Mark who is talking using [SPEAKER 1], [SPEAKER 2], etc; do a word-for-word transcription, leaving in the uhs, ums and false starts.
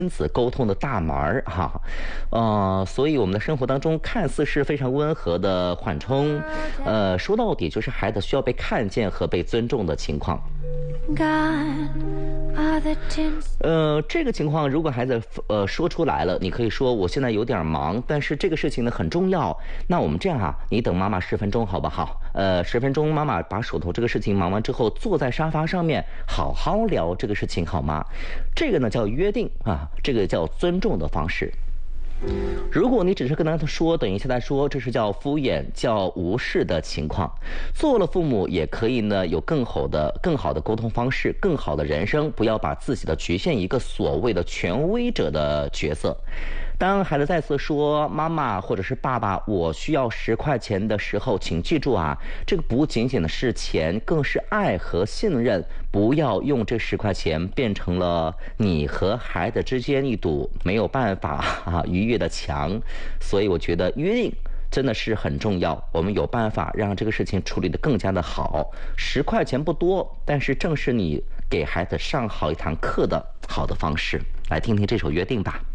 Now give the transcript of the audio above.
[SPEAKER 1] 亲子沟通的大门儿哈，呃，所以我们的生活当中看似是非常温和的缓冲，呃，说到底就是孩子需要被看见和被尊重的情况。呃，这个情况如果孩子呃说出来了，你可以说我现在有点忙，但是这个事情呢很重要。那我们这样啊，你等妈妈十分钟好不好？呃，十分钟妈妈把手头这个事情忙完之后，坐在沙发上面好好聊这个事情好吗？这个呢叫约定啊，这个叫尊重的方式。如果你只是跟他说等一下再说，这是叫敷衍叫无视的情况。做了父母也可以呢有更好的更好的沟通方式，更好的人生，不要把自己的局限一个所谓的权威者的角色。当孩子再次说妈妈或者是爸爸我需要十块钱的时候，请记住啊，这个不仅仅的是钱，更是爱和信任。不要用这十块钱变成了你和孩子之间一堵没有办法啊逾越的墙。所以我觉得约定真的是很重要，我们有办法让这个事情处理得更加的好。十块钱不多，但是正是你给孩子上好一堂课的好的方式。来听听这首约定吧。